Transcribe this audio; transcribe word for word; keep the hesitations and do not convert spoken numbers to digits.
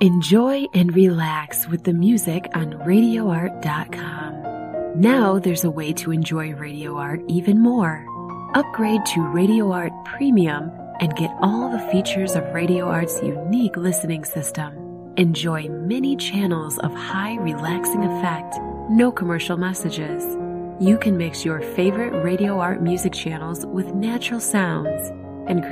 Enjoy and relax with the music on radio art dot com. Now there's a way to enjoy Radio Art even more. Upgrade to Radio Art Premium and get all the features of Radio Art's unique listening system. Enjoy many channels of high relaxing effect, no commercial messages. You can mix your favorite Radio Art music channels with natural sounds and